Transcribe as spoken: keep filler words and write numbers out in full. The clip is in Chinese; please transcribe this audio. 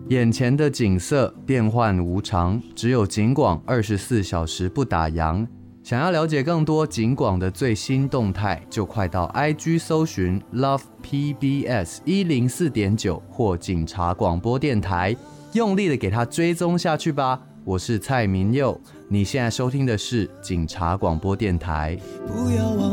眼前的景色变幻无常，只有警广二十四小时不打烊。想要了解更多警广的最新动态，就快到 I G 搜寻 Love P B S 一零四点九 或警察广播电台，用力的给它追踪下去吧。我是蔡明佑，你现在收听的是警察广播电台。不要忘